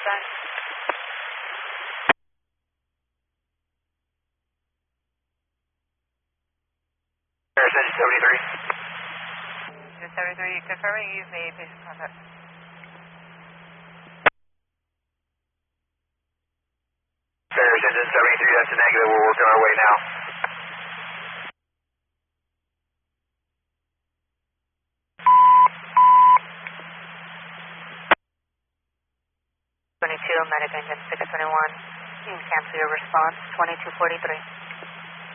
sign. Paris engine 73. Engine 73, confirming you've made patient contact. Paris engine 73, that's a negative. We're working our way now. Medic engine 621. You can cancel your response, 2243.